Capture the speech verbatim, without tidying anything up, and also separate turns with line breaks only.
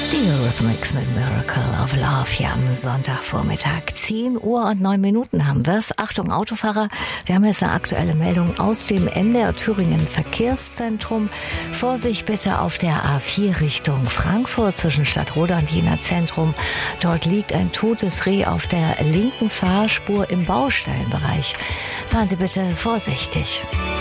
Die Eurythmics mit Miracle of Love hier am Sonntagvormittag. zehn Uhr und neun Minuten haben wir es. Achtung Autofahrer, wir haben jetzt eine aktuelle Meldung aus dem N D R Thüringen Verkehrszentrum. Vorsicht bitte auf der A vier Richtung Frankfurt zwischen Stadtroda und Jena Zentrum. Dort liegt ein totes Reh auf der linken Fahrspur im Baustellenbereich. Fahren Sie bitte vorsichtig.